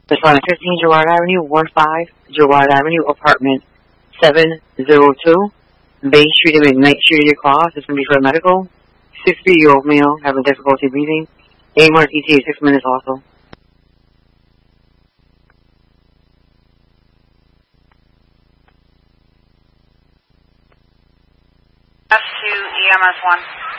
That's on 15 Girard Avenue, 15 Girard Avenue, apartment 702, Bay Street and McKnight Street, your call. This is going to be for medical. 60-year-old male having difficulty breathing. AMR ETA 6 minutes also. F2 EMS 1.